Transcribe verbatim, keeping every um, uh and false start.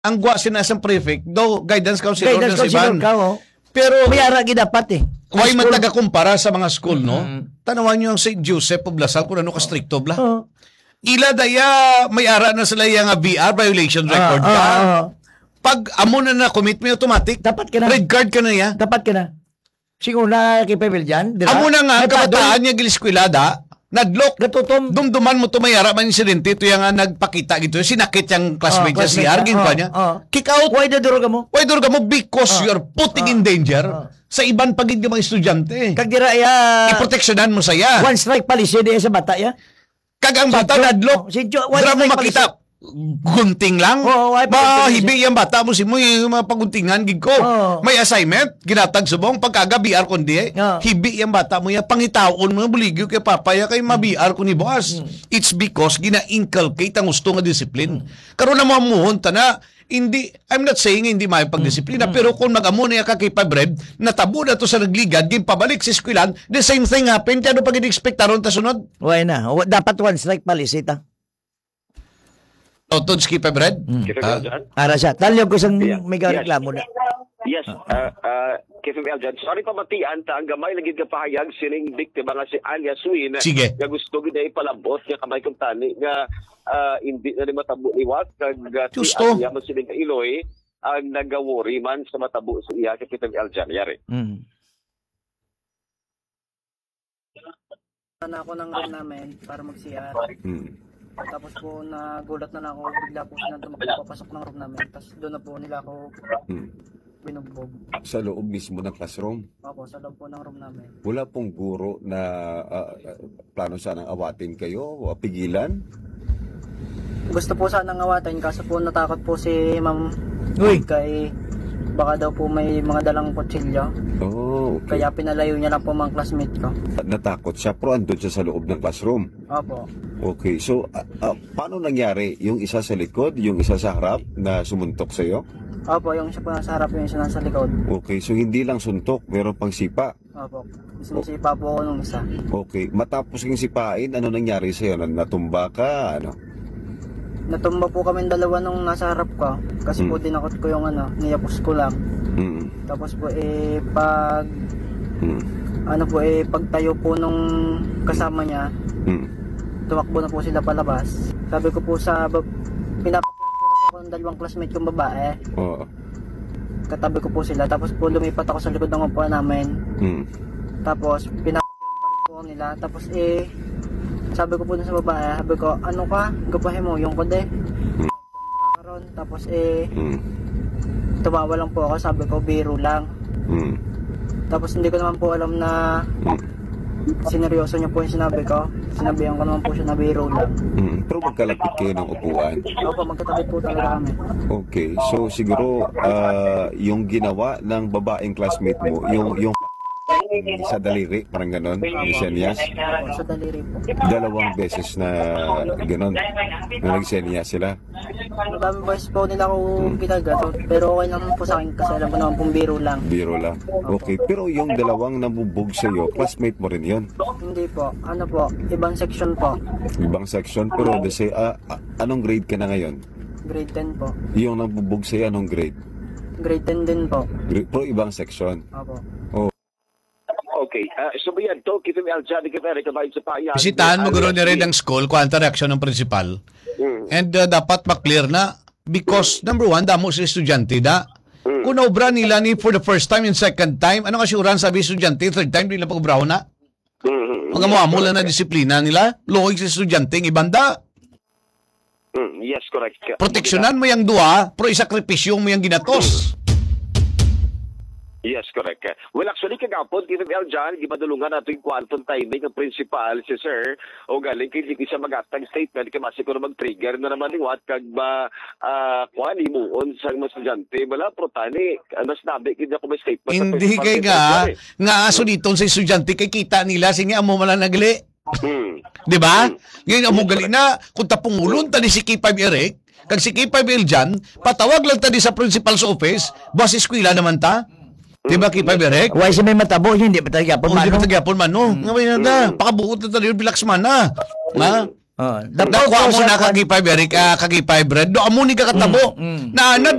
ang gwa sinasang prefect, do guidance counselor Guidance ng counselor Siban. ka, oh. Pero May ara dapat eh. why man School. taga-kumpara sa mga school, no? Mm. Tanawan nyo ang Saint Joseph of Lasal kung ano ka-stricto bla. Oh. Ila daya may ara na sila yung V R violation record Ah, ka. ah, ah. Pag amo na na commit mo automatic, Dapat ka na. red card ka na ya. Dapat ka na. Siguro na kay Pavel dyan. Diba? Amo na nga ang Nagpadol. kabataan niya giliskwilada, nadlok. Gatutom. Dumduman mo to mayara man insidente ito yung nga nagpakita gito. Sinakit yung classmate Oh, niya si classmate Argin niya. pa Oh, niya. oh. Kick out. Why the duro ka mo? Why do ka mo? Because Oh. you're putting Oh. in danger Oh. sa iban pagid nga mga estudyante. Kag dira ya. Iproteksyonan mo saya. One strike policy diya sa bata ya. Kag ang bata Jo- nadlok. oh, si Jo- one Dra mo strike makita. Gunting lang. Oo, ay, Mahibi yung bata mo si mo yung mga paguntingan gid ko. Oo. May assignment, ginatag subong pagkaga B R kundi. Oo. Hibi yung bata mo ya pangitaon mo buligyo kay papaya kay ma-B R ko ni boss. It's because gina-inculcate ang gusto nga discipline. Karon na mamuhon ta na hindi, I'm not saying hindi may pagdisiplina, pero kung mag-amo na ka kay Pabred, natabo na to sa nagligad, di pabalik sa eskwelahan, the same thing happen, kaya ano pag in-expectaron ta sunod? Why na? Wa- Dapat one strike policy ta. O, Tods kay Pabred? Kita Ah. mo dyan? Para siya. Talyo ko sang Yeah. may reklamo na. Yes, uh, uh, K F M L dyan. Sorry pa matian ta, ang gamay lagi ka pahayag sining biktima nga si Alia Swin. Sige. Nga gusto gid ay palabot nga kamay kong tani nga uh, hindi na rin matabo liwat kag uh, si Justo. Alia mo sining kailoy ang nagawori man sa matabo sa iya kay K F M L dyan. Yari. Mm. na ako ng room namin para mag-C R. Tapos po nagulat na lang ako, bigla po silang tumakbo papasok ng room namin. Tapos doon na po nila ako Hmm. binugbog. Sa loob mismo ng classroom. Opo, sa loob po ng room namin. Wala pong guro na ah, ah, plano sanang awatin kayo o pigilan? Gusto po sanang awatin kaso po natakot po si Ma'am Uy. kay baka daw po may mga dalang kutsilyo. Oh, okay. Kaya pinalayo niya lang po mga classmate ko. Natakot siya pero andun siya sa loob ng classroom. Opo. Okay, so ah, ah, paano nangyari? Yung isa sa likod, yung isa sa harap na sumuntok sa iyo? Opo, yung isa po nasa harap, yung isa nasa likod. Okay, so hindi lang suntok, meron pang sipa. Opo. Sinisipa po ako nung isa. Okay, matapos yung sipain, ano nangyari sa iyo? Natumba ka, ano? Natumba po kami dalawa nung nasa harap ko. Kasi po Hmm. dinakot ko yung ano, niyapos ko lang. Mm. Tapos po eh pag Mm. ano po eh pagtayo po nung kasama niya, Mm. tumakbo na po sila palabas. Sabi ko po sa bab- pinapakuha po kasi ako ng dalawang classmate kong babae. Oo. Katabi ko po sila. Tapos po lumipat ako sa likod ng upuan namin. Mm. Tapos pinapakuha pa rin po nila. Tapos eh sabi ko po dun sa babae, sabi ko, ano ka? Gabahin mo yung kode. Makakaroon. Tapos eh Mm. tumawa lang po ako. Sabi ko, biro lang. Mm. Tapos hindi ko naman po alam na sineryoso niya po yung sinabi ko. Sinabihan ko naman po siya na biro lang. Mm. Pero magkalapit kayo ng upuan. Opo, magkatabi po talaga kami. Okay, so siguro ah, yung ginawa ng babaeng classmate mo, yung yung sa daliri, parang ganon, yung senyas, Opo, sa daliri po. dalawang beses na ganon, na nagsenyas sila. Madami boys po nila ako ginagat. Pero okay naman po sa akin kasi alam ko naman pong biro lang. Biro lang. Okay, pero yung dalawang nabubog sa'yo, classmate mo rin yun. Hindi po. Ano po, ibang section po. Ibang section, pero they say, ah, ah, anong grade ka na ngayon? Grade ten po. Yung nabubog sa'yo, anong grade? Grade ten din po. Grade pero ibang section. Opo. Okay, uh, so ba yan to, K F M L dyan, K F M L sa pahayag. Bisitahan mo guro ni rin ng school kung ano reaksyon ng principal. Mm. And uh, dapat maklear na because number one, damo si estudyante da. Kung naubra nila ni for the first time and second time, ano kasi uran sabi estudyante, third time nila pag-ubraw na? Mm. Mga mo na na disiplina nila, loig si estudyante ng ibanda. Mm. Yes, correct. Proteksyonan mo yung dua, pero isakripisyo mo yung ginatos. Yes, correct. Well, actually, kagapon, K F M L dyan, gimadulungan nato yung quantum timing ng principal, si Sir, o galing, hindi siya mag-atang statement, kaya masiguro mag-trigger na naman liwat, kag ba, uh, kuhan, imuon sa mga estudyante, wala, protani, mas nabi, hindi ako may statement. sa Hindi principal, kay K F M L nga, dyan, eh. nga aso dito sa estudyante, kay kita nila, sige amo mala nagli. Hmm. Di ba? Ngayon amo gali na, kung tapungulon tani si K five Eric, kag si K five L dyan, patawag lang tani sa principal's office, boss eskwela naman ta. Di ba K five Eric? Why si may matabo, hindi pa tayo O, yapon di ba mano. tagyapon man, no? Nga ba yun na, pakabuot na tayo, bilax man na. Ha? Oh, Nakuha mo na kagi five, Eric, ah, kagi five red. Do amo ni kakatabo. Mm, mm. Na, na